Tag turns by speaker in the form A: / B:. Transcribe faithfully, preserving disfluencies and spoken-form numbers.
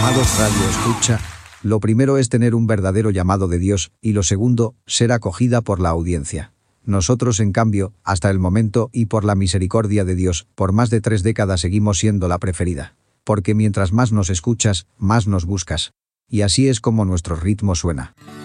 A: Amados Radio Escucha, lo primero es tener un verdadero llamado de Dios, y lo segundo, ser acogida por la audiencia. Nosotros, en cambio, hasta el momento y por la misericordia de Dios, por más de tres décadas seguimos siendo la preferida. Porque mientras más nos escuchas, más nos buscas. Y así es como nuestro ritmo suena.